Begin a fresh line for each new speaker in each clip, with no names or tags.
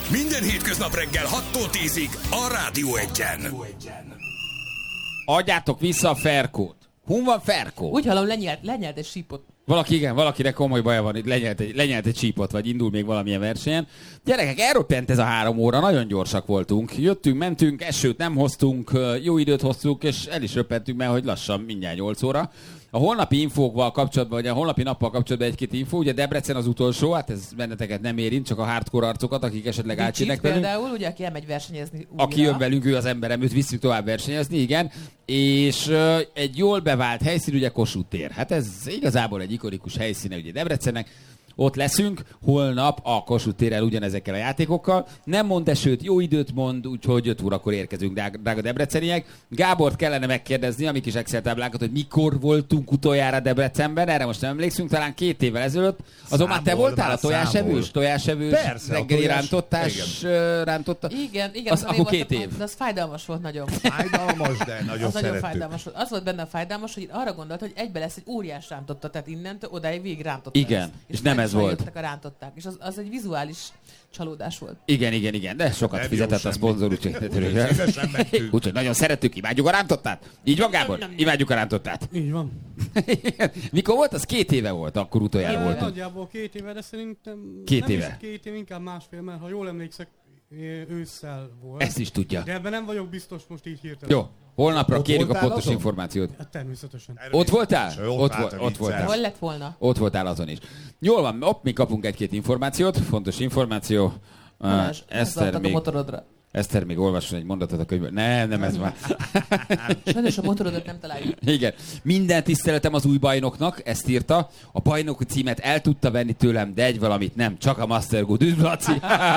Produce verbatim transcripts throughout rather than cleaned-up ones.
Minden hétköznap reggel hattól tízig a Rádió Egyen.
Adjátok vissza a Ferkót. Hun van Ferkó?
Úgy hallom, lenyelt, lenyelt egy sípot.
Valaki, igen, valakinek komoly baja van, itt lenyelt egy, lenyelt egy sípot, vagy indul még valamilyen versenyen. Gyerekek, elroppent ez a három óra, nagyon gyorsak voltunk. Jöttünk, mentünk, esőt nem hoztunk, jó időt hoztunk, és el is röppentünk, mert hogy lassan mindjárt nyolc óra. A holnapi infókkal kapcsolatban, vagy a holnapi nappal kapcsolatban egy-két infó, ugye Debrecen az utolsó, hát ez benneteket nem érint, csak a hardcore arcokat, akik esetleg átjönnek velünk.
Például, ugye, aki elmegy versenyezni újra.
Aki jön velünk, ő az emberem, őt visszük tovább versenyezni, igen. És uh, egy jól bevált helyszín, ugye Kossuth tér. Hát ez igazából egy ikonikus helyszíne ugye Debrecennek. Ott leszünk, holnap a Kossuth téren ugyanezekkel a játékokkal. Nem mond esőt, jó időt mond, úgyhogy öt órakor érkezünk, drága debreceniek. Gábort kellene megkérdezni, amik is Excel táblákat, hogy mikor voltunk utoljára Debrecenben, erre most nem emlékszünk, talán két évvel ezelőtt. Azon már te voltál a tojásevős, tojásevős, reggeli rántottás, rántotta?
Igen, igen.
Az, akkor két év.
Az, az fájdalmas volt nagyon.
Fájdalmas, de nagyon
az
szerettük.
nagyon fájdalmas volt. Az volt benne a fájdalmas, hogy arra gondolt, hogy egybe lesz egy óriás rántotta, tehát innentől odáig végig rántotta.
Igen,
lesz.
és, és nem ez volt.
A rántották, és az, az egy vizuális csalódás volt.
Igen, igen, igen, de sokat nem fizetett a szponzor, úgyhogy úgyhogy nagyon szerettük, imádjuk a rántottát. Így van, Gábor? Imádjuk a rántottát.
Így van.
Mikor volt? Az két éve volt, akkor utoljára voltunk.
Nagyjából két éve, de szerintem
két
nem
éve.
is két év, inkább másfél, mert ha jól emlékszek, ősszel volt.
Ezt is tudja.
De ebben nem vagyok biztos most így hirtelen.
Jó, holnapra kérjük a pontos azon? információt.
Hát természetesen.
Ott voltál?
Ott,
ott, volt, ott voltál.
Hol lett volna?
Ott voltál azon is. Jól van, ott mi kapunk egy-két információt, fontos információ.
Balázs,
uh, Eszter még...
a motorodra.
Eszter még olvasson egy mondatot a könyvből. Nem, nem ez már.
Sajnos a motorodat nem találjuk.
Igen. Minden tiszteletem az új bajnoknak, ezt írta. A bajnoki címet el tudta venni tőlem, de egy valamit nem. Csak a Master Good. Üdv, Laci!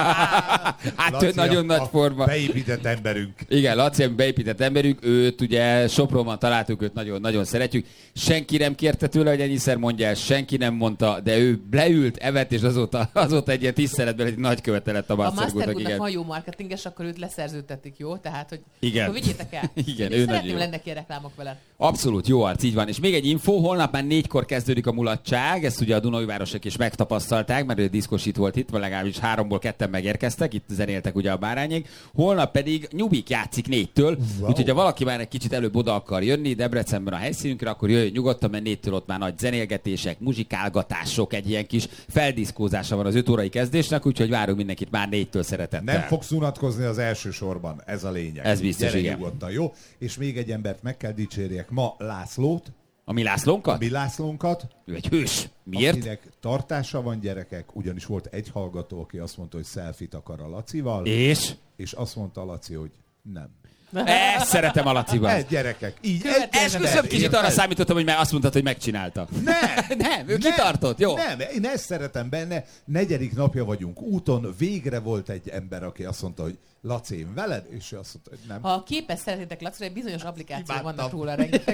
Hát
Laci
nagyon
a,
nagy forma.
Beépített emberünk.
Igen, Laci, a beépített emberünk. Őt ugye Sopronban találtuk, őt nagyon, nagyon szeretjük. Senki nem kérte tőle, hogy ennyiszer mondja el, senki nem mondta, de ő leült, evett, és azóta, azóta egy ilyen tiszteletben egy nagy követe lett a Master Good.
A Master Goodnak van jó marketinges, akkor őt leszerződtetik, jó? Tehát, hogy
igen.
Akkor vigyétek el.
Igen,
ő
szeretném
lennek ilyen reklámok vele.
Abszolút, jó arc, így van. És még egy info, holnap már négykor kezdődik a mulatság, ezt ugye a Dunaújvárosok is megtapasztalták, mert ő diszkosít volt itt, vagy legalábbis háromból ketten megérkeztek, itt zenéltek ugye a bárányék. Holnap pedig Nyubik játszik négytől, wow. Úgyhogy ha valaki már egy kicsit előbb oda akar jönni Debrecenben a helyszínünkre, akkor jöjjön nyugodtan, mert négytől ott már nagy zenélgetések, muzsikálgatások, egy ilyen kis feldiszkózása van az öt órai kezdésnek, úgyhogy várunk mindenkit már négytől szeretettel.
Nem fogsz unatkozni az első sorban, ez a lényeg.
Ez biztos,
Gyere
igen.
Nyugodtan, jó? És még egy embert meg kell dicsérjek ma, Lászlót.
A mi Lászlónkat?
A mi Lászlónkat.
Ő egy hős. Miért?
Akinek tartása van, gyerekek, ugyanis volt egy hallgató, aki azt mondta, hogy selfie-t akar a Lacival.
És?
És azt mondta a Laci, hogy nem.
Ezt szeretem a Laciban.
Ez gyerekek. Így.
Esküszöm, kicsit arra számítottam, hogy már azt mondtad, hogy megcsinálta.
Nem.
nem, ő nem, kitartott, jó?
Nem, én ezt szeretem benne. Negyedik napja vagyunk úton, végre volt egy ember, aki azt mondta, hogy Laci, én veled? És azt mondta, hogy nem.
Ha a képes szeretnétek Lacira, egy bizonyos applikációk vannak róla rengeteg.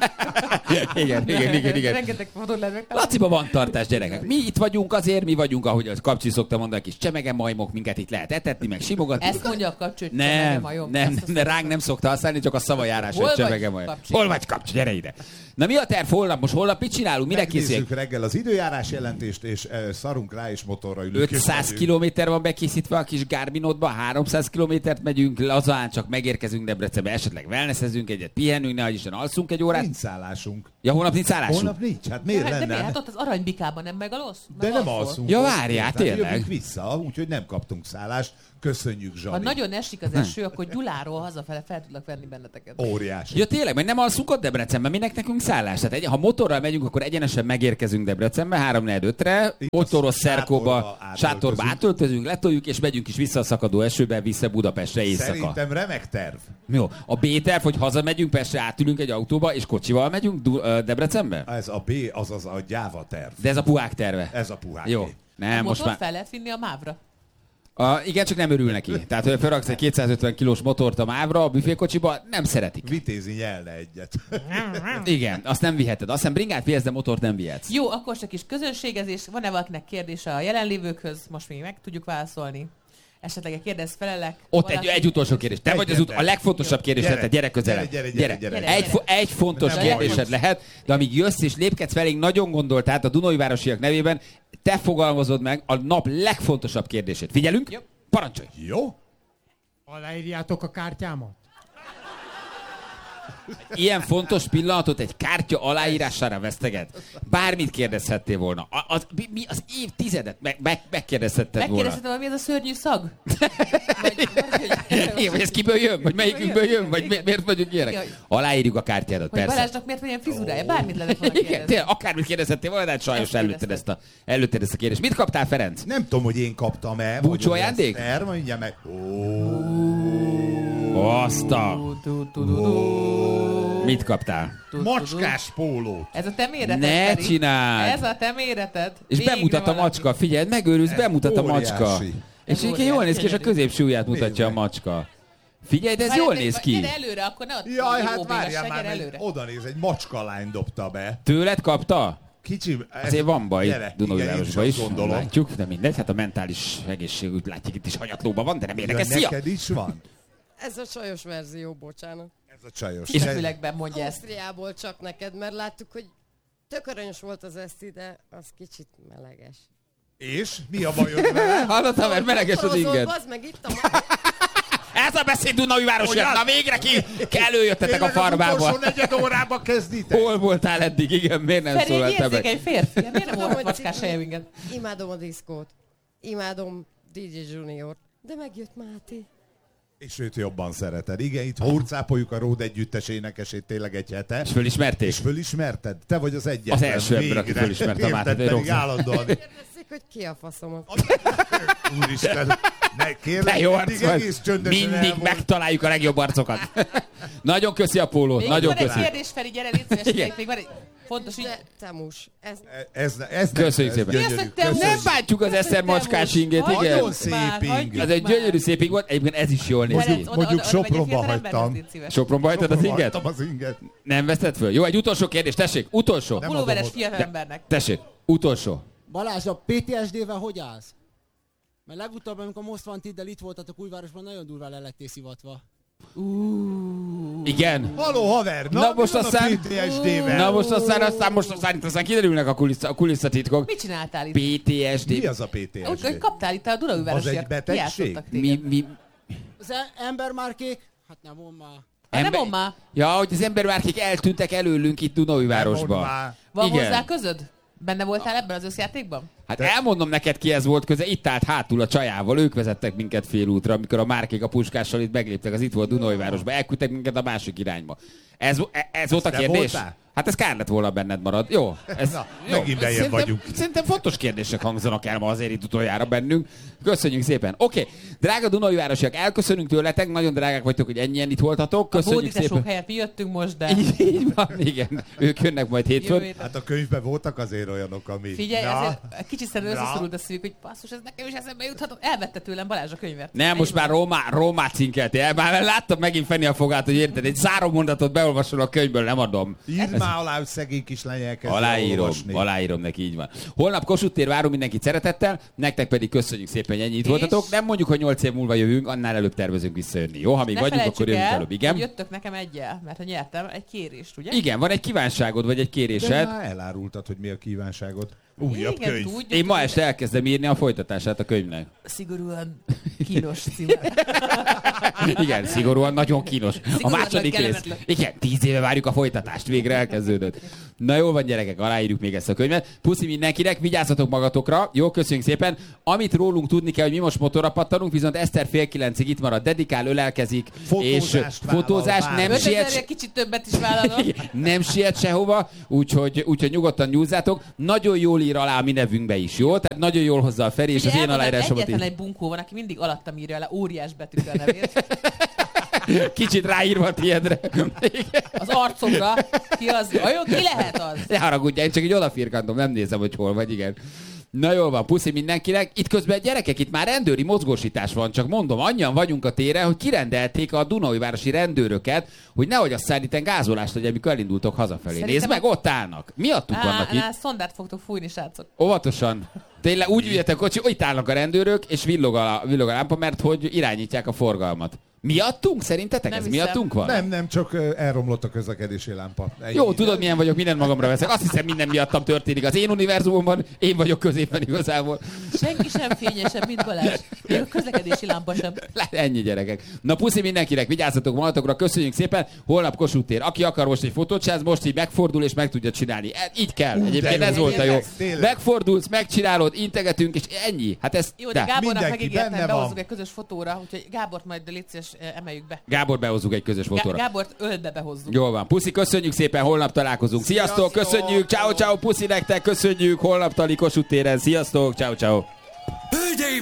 igen, igen, igen, igen.
Rengeteg fotót lehet megtalálni.
Laciban van tartás, gyerekek. Mi itt vagyunk azért, mi vagyunk, ahogy a Kapcsi szokta mondani, kis csemege majmok, minket itt lehet etetni, meg simogatni.
Ezt mondja a Kapcsi, hogy
nem,
csemege majom.
nem, nem, ránk nem szokta használni, csak a szavajárás, hogy csemege majom. Hol vagy, Kapcsi, gyere ide. Na mi a terv holnap? Most holnap mit csinálunk? Mire készüljük?
Megnézzük reggel az időjárás jelentést, és uh, szarunk rá, és motorra ülünk.
ötszáz kilométer van bekészítve a kis Garminodba, háromszáz kilométert megyünk, lazán csak megérkezünk Debrecenbe, esetleg wellnessezünk egyet, pihenünk, nehogy Isten alszunk egy órát.
Nincs szállásunk.
Ja, holnap nincs szállásunk?
Holnap nincs, hát miért
de,
lenne?
De miért? Hát ott az Aranybikában nem megalsz?
De nem alszunk.
Ja, várjál, tényleg.
Jövünk vissza, úgyhogy nem kaptunk szállást. Köszönjük, Zsani.
Ha nagyon esik az eső, akkor Gyuláról hazafele fel tudlak venni benneteket.
Óriási.
Ja tényleg, mert nem alszunk ott Debrecenben, minek nekünk szállás. Tehát egy, ha motorral megyünk, akkor egyenesen megérkezünk Debrecenbe, három negyven ötre, Otoros Szerkóba, sátorba átöltözünk, letoljuk, és megyünk is vissza a szakadó esőbe, vissza Budapestre éjszaka.
Szerintem remek terv.
Jó, a B-terv, hogy hazamegyünk, Pestre átülünk egy autóba, és kocsival megyünk Du- uh, Debrecenbe?
Ez a B, azaz a gyáva terv.
De ez a puhák terve.
Ez a puhák.
Jó. Nem,
a
most már...
fel lehet vinni a mávra.
A, igen, csak nem örül neki. Tehát, hogy felraksz egy kétszázötven kilós motort a mávra, a büfékocsiba, nem szeretik.
Vitézi nyelne egyet.
Igen, azt nem viheted. Azt hiszem bringát vihetsz, de motort nem vihetsz.
Jó, akkor csak is közönségezés. Van-e valakinek kérdése a jelenlévőkhöz? Most még meg tudjuk válaszolni. Esetleg kérdez felelek.
Ott
valaki...
egy, egy utolsó kérdés. Te
egy
vagy az ut- a legfontosabb kérdés
gyere,
lehet, gyere közelebb.
Gyere, gyere, gyere, gyere, gyere.
Egy, fo- egy fontos
Nem
kérdésed
baj.
lehet, de amíg jössz és lépkedsz felénk, nagyon gondoltál a Dunaújvárosiak nevében, te fogalmazod meg a nap legfontosabb kérdését. Figyelünk?
Jó.
Parancsolj!
Jó?
Aláírjátok a kártyámat?
Ilyen fontos pillanatot egy kártya aláírására veszteget. Bármit kérdezhettél volna. A- Az, mi- mi az évtizedet meg, meg, megkérdezhetted volna.
Megkérdezhetem, hogy mi ez a szörnyű szag?
Én, vagy ez kiből jön? Vagy melyikünkből jön? Vagy mi- miért vagyunk ilyenek?
Igen.
Aláírjuk a kártyádat,
Hogy
persze.
Balázsnak miért van ilyen frizurája? Bármit lehet volna
Igen,
kérdezni.
tényleg, akármit kérdezhettél volna, de hát sajnos
Ezt
előtted ezt, a, előtted ezt a kérdést. Mit kaptál, Ferenc?
Nem tudom, hogy én kaptam-e.
Búcsú ajándék?
Eszter, mondja meg.
Azt a...
Tu, tu, tu, tu.
Mit kaptál?
Tu, tu, tu.
Macskás pólót.
Ez a te méreted,
Ne
Feri.
csináld!
Ez a te méreted.
És
Végre
bemutat a
valaki.
macska, figyelj, megőrülsz, bemutat a
óriási.
macska. És
Ez
egyébként jól néz ki, és a
óriási.
középső ujját mutatja a
Nézd meg.
macska. Figyelj, de ez
Várj,
jól
te-
néz
vagy-
ki.
Gyere előre, akkor ne ott
Jaj,
jó
hát
békasság,
várjál már,
gyere
meg
előre.
oda néz, egy macskalány dobta be.
Tőled kapta?
Kicsi... ez-
Azért van baj
Gyere,
Dunaújvárosban
igen,
is,
én gondolom.
látjuk, de mindegy, hát a mentális egészségügy látjuk itt is hanyatlóban van, de nem
Ja,
érdekes. Szia!
neked is van?
Ez a csajos verzió, bocsánat.
Ez a csajos.
És a
Ez-
fülekben mondja ezt.
Ausztriából csak neked, mert láttuk, hogy tök aranyos volt az eszti, de az kicsit meleges.
És? Mi a bajod vele?
Hallottál, mert meleges az
Torozol,
inged.
bazd meg itt a ma-
Ez a beszéd Dunaújvárosért,
Hogyan?
na végre ki előjöttetek a
Tényleg az
farmába.
utolsó negyed órába kezditek?
Hol voltál eddig? Igen, miért nem
Feri egy
szólaltál meg?
érzékeny férfi. Miért nem
Tudom,
volt
hogy
macskás
cipő.
helyeminket?
Imádom a diszkót. Imádom dé dzsé Junior. De megjött Máté.
És őt jobban szereted. Igen, itt hurcápoljuk a Ród együttes énekesét tényleg egy hete.
És fölismerték?
És fölismerted? Te vagy az egyetlen.
Az első ember, aki
végre.
fölismerte
Érted,
Mátét, egy
pedig
Roxanne.
állandóan.
Kérdezzék, hogy ki a faszomat.
Úristen, ne kérlek,
Te jó
eddig
arc vagy.
egész csöndesen
Mindig
elmond.
megtaláljuk a legjobb arcokat. Nagyon köszi a pólót,
Még
nagyon
van egy
köszi.
kérdés, Feri, gyere, légy szíves,
Igen.
még- még van egy fontos ügy.
De Temus, ez
Ez, ez nem-
Köszönjük
ez
szépen.
gyönyörű.
Mi az, hogy te
Köszönjük.
Nem bántjuk az Eszter macskás ingét,
Hagyjuk
igen.
Nagyon szép
már,
ing.
hagyjuk
Ez egy
már.
gyönyörű szép ing volt, egyébként ez is jól néz ki.
Ferenc, oda-
Mondjuk
oda- oda megy egy
Sopronba
fiatal ember,
hagytam.
légy szíves.
Sopronba hagytad az inget?
Hagytam az inget.
Nem veszted föl? Jó, egy utolsó kérdés, tessék, utolsó.
Nem
Pulóveres
adom ott.
fiatal embernek.
Tessék, utolsó.
Balázs, a pé té es dé-vel hogy állsz? Mert legutóbb, amikor Most Wanted-del itt voltatok Újvárosban, nagyon durván le lettél szivatva.
Igen.
Haló, haver! Na,
Na,
mi
most
van a
aztán-
pé té es dé-vel?
Na most aztán, aztán, most aztán, itt aztán kiderülnek a, kulissza, a kulisszatitkok.
Mit csináltál itt?
pé té es dé.
Mi az a pé té es
Úgy, hogy
dé?
kaptál itt a
Az
Dunaújvárosiak.
egy betegség?
Kiátszottak téged.
Mi, mi,
Az e- embermárkék? Hát nem mond már.
Hát nem mondd már.
Ja, hogy az embermárkék eltűntek előlünk itt
Mondd
Dunaújvárosban.
már.
Van
Igen.
hozzá közöd? Benne voltál ebben az összjátékban?
Hát elmondom neked, ki ez volt köze, itt állt hátul a csajával, ők vezettek minket félútra, amikor a márkék a puskással itt megléptek, az itt volt Dunaújvárosba, elküldtek minket a másik irányba. Ez, e- ez volt a
te
kérdés?
voltál?
Hát ez kár lett volna benned marad. Jó. Ez,
Na,
jó.
megint bejebb
Szerintem-
vagyunk.
Szerintem fontos kérdések hangzanak el ma azért itt utoljára bennünk. Köszönjük szépen. Oké, okay. Drága Dunaújvárosiak, elköszönünk tőletek, nagyon drágák vagytok, hogy ennyien itt voltatok.
A
Köszönjük
bóditesók
szépen.
helyett mi jöttünk most, de
Így, így van, igen. Ők jönnek majd
jövő
hétfőn.
héten.
Hát a könyvben voltak azért olyanok, ami...
Figyelj,
Na,
azért kicsit szerintem
Na.
összeszorult a szívük, hogy basszus, ez nekem is eszembe juthatott. Elvette tőlem Balázs a könyvet.
Nem, most már Rómá, Rómát cinkeltél. Már láttam megint Fenni a fogát, hogy érted, egy záró mondatot beolvasol a könyvből, nem adom.
írd már alá, hogy szegény kislány elkezd
Aláírom,
olvasni.
aláírom neki, így van. Holnap Kossuth tér, várunk mindenkit szeretettel, nektek pedig köszönjük szépen, hogy ennyi itt
És?
voltatok. Nem mondjuk, hogy nyolc év múlva jövünk, annál előbb tervezünk visszajönni. Jó, ha még
Ne
vagyunk,
felejtsük
akkor jövünk
el,
előbb.
hogy
Igen?
jöttök nekem egyel, mert ha nyertem egy kérést, ugye?
Igen, van egy kívánságod, vagy egy
De
kérésed.
már elárultad, hogy mi a kívánságod. Újabb
Igen,
könyv.
tudjuk.
Én ma este elkezdem írni a folytatását a könyvnek.
Szigorúan kínos címe.
Igen, szigorúan nagyon kínos. A
Szigorúan
második
nagy
rész.
kellemetlen.
Igen, tíz éve várjuk a folytatást, végre elkezdődött. Na jó van, gyerekek, aláírjuk még ezt a könyvet. Puszi mindenkinek, vigyázzatok magatokra. Jó, köszönjük szépen. Amit rólunk tudni kell, hogy mi most motorra pattanunk, viszont Eszter fél kilencig itt marad, dedikál, ölelkezik, és
Fotózást vállal,
fotózás,
vár.
nem
ötezerre
siet,
kicsit többet is vállalom.
nem siet sehova, úgyhogy, úgyhogy nyugodtan nyúzzátok. Nagyon jól ír alá a mi nevünkbe is, jó? Tehát nagyon jól hozzá a Feri, és az
Ugye
én
elmondom,
aláírásomat
egyetlen
is.
egy bunkó van, aki mindig alattam írja le óriás betűkkel a nevét.
Kicsit ráírva a tiédre.
Az arcomra. Ki az? Vajon ki lehet az?
Ne haragudjál, én csak így odafirkantom, nem nézem, hogy hol vagy, igen. Na jól van, puszi mindenkinek. Itt közben gyerekek, itt már rendőri mozgósítás van, csak mondom, annyian vagyunk a téren, hogy kirendelték a Dunaújvárosi rendőröket, hogy nehogy aztán itten gázolást legyen, amikor elindultok hazafelé.
Szerintem
Nézd meg,
a-
ott állnak. Miattuk vannak
Á,
itt.
á, szondát fogtok fújni, srácok.
Óvatosan. Tényleg úgy üljetek kocsi, itt állnak a rendőrök, és villog a, villog a lámpa, mert hogy irányítják a forgalmat. Miattunk? Szerintetek
Nem
ez
hiszem.
miattunk van?
Nem, nem, csak ö, elromlott a közlekedési lámpa. Ennyi.
Jó, tudod milyen vagyok, mindent magamra veszek. Azt hiszem minden miattam történik. Az én univerzumomban én vagyok középen igazából.
Senki sem fényesebb, mint Balázs. Még a közlekedési lámpa sem.
Ennyi gyerekek. Na puszi mindenkinek, vigyázzatok magatokra, köszönjük szépen. Holnap Kossuth tér. Aki akar most egy fotót csinálni, most így megfordul és meg tudja csinálni. E- így kell. Egyébként
jó.
ez volt a jó.
Tényleg.
Megfordulsz, megcsinálod, integetünk és ennyi. Hát ez
Jó, de
de.
Gábornak
Mindenki
megígértem,
benne van.
behozzuk egy közös fotóra, úgyhogy Gábort majd légy szíves, emeljük be.
Gábor behozzuk egy közös
Gá-
fotóra.
Gábort ölbe behozzuk.
Jól van. Puszi, köszönjük szépen, holnap találkozunk. Sziasztok,
Sziasztok!
köszönjük. Ciao, ciao, puszi nektek, köszönjük. Holnap tali Kossuth téren. Sziasztok, ciao, ciao.
Hölgyeim